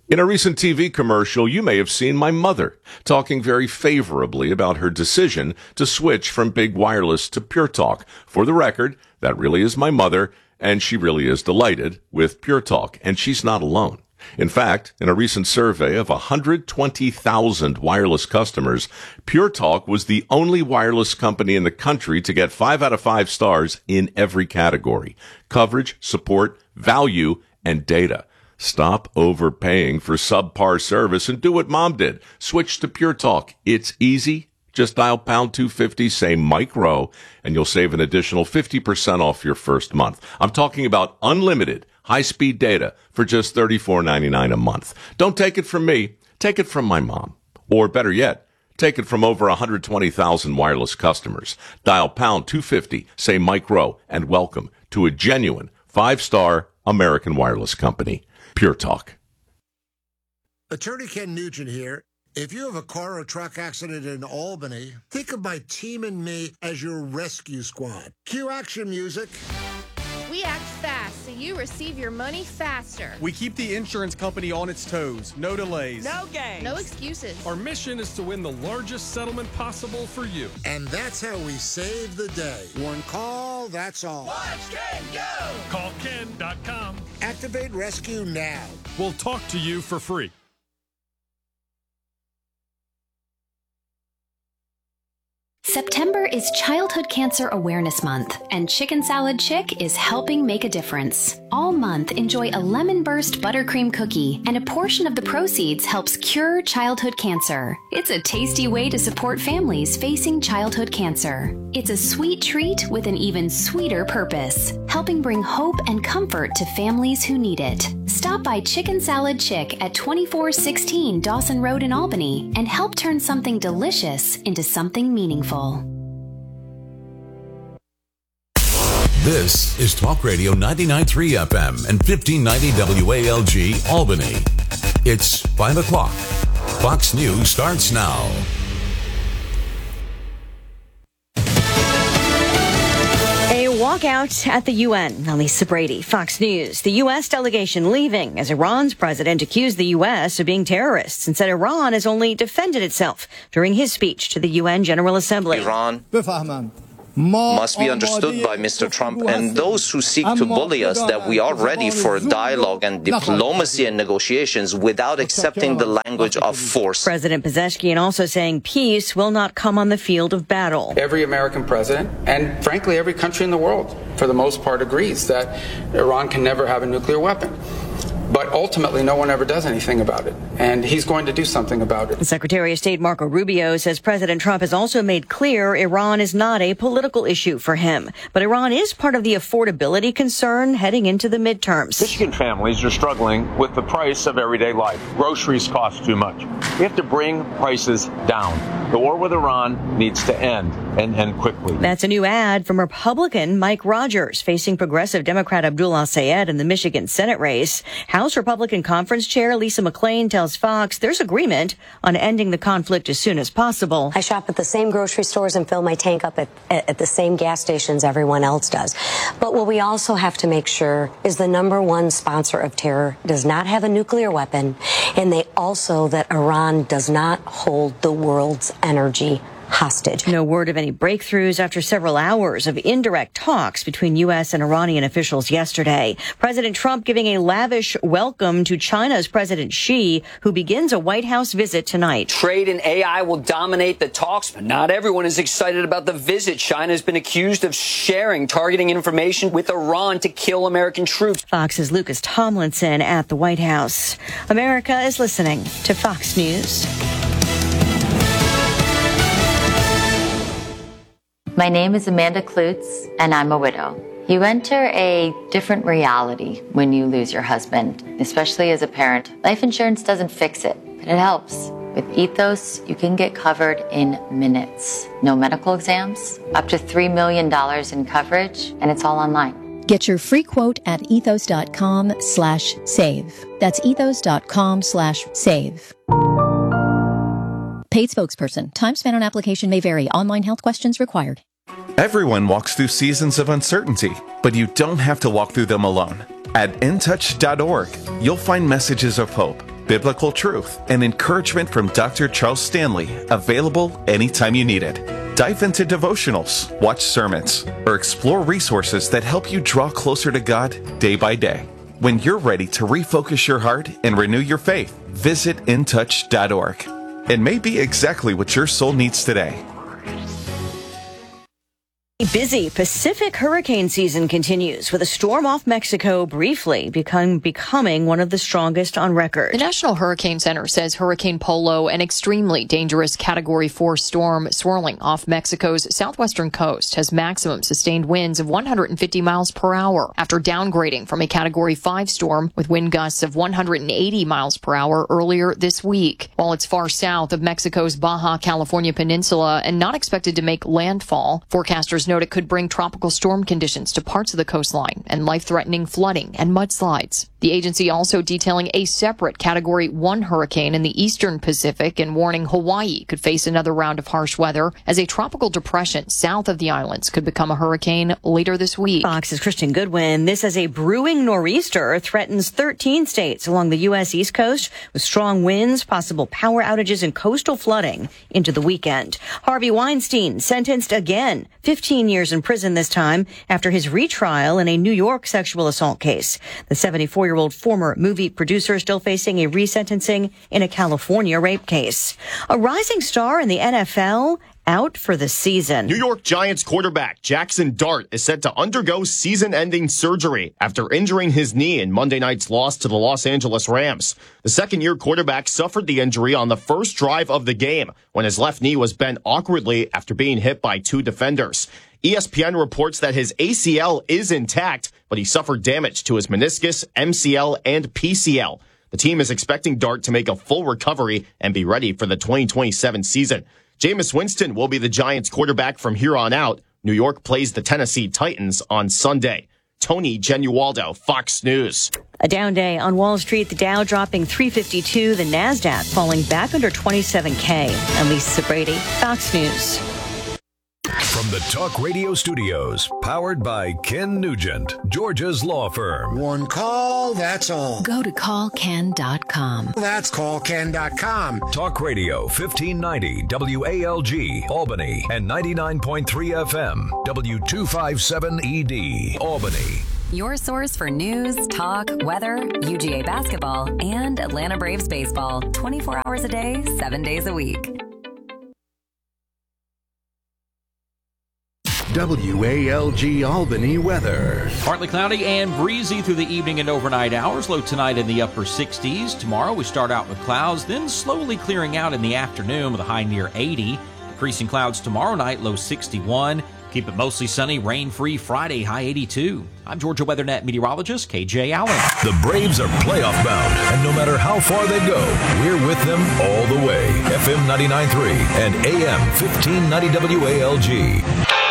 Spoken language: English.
In a recent TV commercial, you may have seen my mother talking very favorably about her decision to switch from Big Wireless to Pure Talk. For the record, that really is my mother, and she really is delighted with Pure Talk, and she's not alone. In fact, in a recent survey of 120,000 wireless customers, Pure Talk was the only wireless company in the country to get 5 out of 5 stars in every category: coverage, support, value, and data. Stop overpaying for subpar service and do what Mom did. Switch to Pure Talk. It's easy. Just dial pound 250, say Mike Rowe, and you'll save an additional 50% off your first month. I'm talking about unlimited high-speed data for just $34.99 a month. Don't take it from me. Take it from my mom. Or better yet, take it from over 120,000 wireless customers. Dial pound 250, say Mike Rowe, and welcome to a genuine 5-star American wireless company. Pure Talk. Attorney Ken Nugent here. If you have a car or truck accident in Albany, think of my team and me as your rescue squad. Cue action music. We act fast so you receive your money faster. We keep the insurance company on its toes. No delays. No games. No excuses. Our mission is to win the largest settlement possible for you. And that's how we save the day. One call, that's all. Watch Ken go! Call Ken.com. Activate rescue now. We'll talk to you for free. September is Childhood Cancer Awareness Month, and Chicken Salad Chick is helping make a difference. All month, enjoy a lemon burst buttercream cookie, and a portion of the proceeds helps cure childhood cancer. It's a tasty way to support families facing childhood cancer. It's a sweet treat with an even sweeter purpose, helping bring hope and comfort to families who need it. Stop by Chicken Salad Chick at 2416 Dawson Road in Albany and help turn something delicious into something meaningful. This is Talk Radio 99.3 FM and 1590 WALG Albany. It's 5 o'clock. Fox News starts now. A walkout at the UN. Lisa Brady, Fox News. The U.S. delegation leaving as Iran's president accused the U.S. of being terrorists and said Iran has only defended itself during his speech to the UN General Assembly. Iran must be understood by Mr. Trump and those who seek to bully us that we are ready for dialogue and diplomacy and negotiations without accepting the language of force. President Pezeshkian also saying peace will not come on the field of battle. Every American president, and frankly every country in the world, for the most part, agrees that Iran can never have a nuclear weapon. But ultimately, no one ever does anything about it. And he's going to do something about it. Secretary of State Marco Rubio says President Trump has also made clear Iran is not a political issue for him. But Iran is part of the affordability concern heading into the midterms. Michigan families are struggling with the price of everyday life. Groceries cost too much. We have to bring prices down. The war with Iran needs to end, and end quickly. That's a new ad from Republican Mike Rogers facing progressive Democrat Abdullah Sayed in the Michigan Senate race. House Republican Conference Chair Lisa McClain tells Fox there's agreement on ending the conflict as soon as possible. I shop at the same grocery stores and fill my tank up at the same gas stations everyone else does. But what we also have to make sure is the number one sponsor of terror does not have a nuclear weapon, and they also that Iran does not hold the world's energy hostage. No word of any breakthroughs after several hours of indirect talks between U.S. and Iranian officials yesterday. President Trump giving a lavish welcome to China's President Xi, who begins a White House visit tonight. Trade and AI will dominate the talks, but not everyone is excited about the visit. China has been accused of sharing targeting information with Iran to kill American troops. Fox's Lucas Tomlinson at the White House. America is listening to Fox News. My name is Amanda Klutz, and I'm a widow. You enter a different reality when you lose your husband, especially as a parent. Life insurance doesn't fix it, but it helps. With Ethos, you can get covered in minutes. No medical exams, up to $3 million in coverage, and it's all online. Get your free quote at ethos.com/save. That's ethos.com/save. Paid spokesperson. Time spent on application may vary. Online health questions required. Everyone walks through seasons of uncertainty, but you don't have to walk through them alone. At intouch.org, you'll find messages of hope, biblical truth and encouragement from Dr. Charles Stanley, available anytime you need it. Dive into devotionals, watch sermons, or explore resources that help you draw closer to God day by day. When you're ready to refocus your heart and renew your faith, visit intouch.org. It may be exactly what your soul needs today. Busy Pacific hurricane season continues with a storm off Mexico briefly becoming one of the strongest on record. The National Hurricane Center says Hurricane Polo, an extremely dangerous Category 4 storm swirling off Mexico's southwestern coast, has maximum sustained winds of 150 miles per hour after downgrading from a Category 5 storm with wind gusts of 180 miles per hour earlier this week. While it's far south of Mexico's Baja California Peninsula and not expected to make landfall, forecasters note it could bring tropical storm conditions to parts of the coastline and life-threatening flooding and mudslides. The agency also detailing a separate Category 1 hurricane in the eastern Pacific and warning Hawaii could face another round of harsh weather as a tropical depression south of the islands could become a hurricane later this week. Fox's Christian Goodwin. This as a brewing nor'easter threatens 13 states along the U.S. East Coast with strong winds, possible power outages, and coastal flooding into the weekend. Harvey Weinstein sentenced again, 15 years in prison this time after his retrial in a New York sexual assault case. The 74-year-old former movie producer still facing a resentencing in a California rape case. A rising star in the NFL out for the season. New York Giants quarterback Jackson Dart is set to undergo season-ending surgery after injuring his knee in Monday night's loss to the Los Angeles Rams. The second-year quarterback suffered the injury on the first drive of the game when his left knee was bent awkwardly after being hit by two defenders. ESPN reports that his ACL is intact, but he suffered damage to his meniscus, MCL, and PCL. The team is expecting Dart to make a full recovery and be ready for the 2027 season. Jameis Winston will be the Giants quarterback from here on out. New York plays the Tennessee Titans on Sunday. Tony Genualdo, Fox News. A down day on Wall Street, the Dow dropping 352, the NASDAQ falling back under 27K. I'm Lisa Brady, Fox News. From the Talk Radio Studios, powered by Ken Nugent, Georgia's law firm. One call, that's all. Go to callken.com. That's callken.com. Talk Radio 1590 WALG, Albany, and 99.3 FM, W257ED, Albany. Your source for news, talk, weather, UGA basketball, and Atlanta Braves baseball. 24 hours a day, 7 days a week. WALG Albany weather. Partly cloudy and breezy through the evening and overnight hours. Low tonight in the upper 60s. Tomorrow we start out with clouds, then slowly clearing out in the afternoon with a high near 80. Decreasing clouds tomorrow night, low 61. Keep it mostly sunny, rain-free Friday, high 82. I'm Georgia WeatherNet meteorologist KJ Allen. The Braves are playoff bound, and no matter how far they go, we're with them all the way. FM 99.3 and AM 1590 WALG.